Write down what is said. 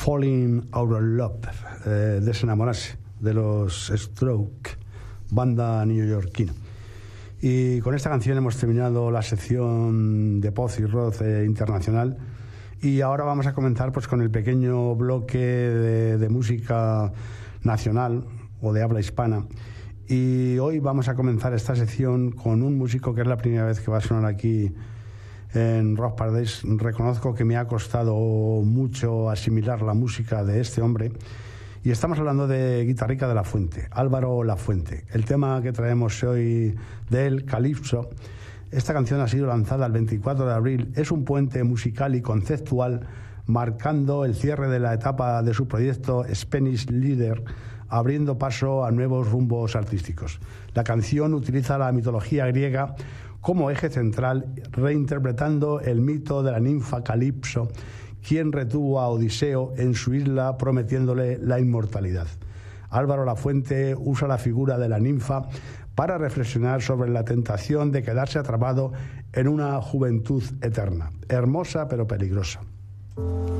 Falling Out of Love, desenamorarse, de los Strokes, banda neoyorquina. Y con esta canción hemos terminado la sección de pop y rock internacional, y ahora vamos a comenzar pues con el pequeño bloque de música nacional o de habla hispana. Y hoy vamos a comenzar esta sección con un músico que es la primera vez que va a sonar aquí en Rock Paradise. Reconozco que me ha costado mucho asimilar la música de este hombre, y estamos hablando de Guitarrica de la Fuente, Álvaro Lafuente. El tema que traemos hoy de él, Calypso. Esta canción ha sido lanzada el 24 de abril. Es un puente musical y conceptual marcando el cierre de la etapa de su proyecto Spanish Leader, abriendo paso a nuevos rumbos artísticos. La canción utiliza la mitología griega como eje central, reinterpretando el mito de la ninfa Calipso, quien retuvo a Odiseo en su isla prometiéndole la inmortalidad. Álvaro Lafuente usa la figura de la ninfa para reflexionar sobre la tentación de quedarse atrapado en una juventud eterna, hermosa pero peligrosa.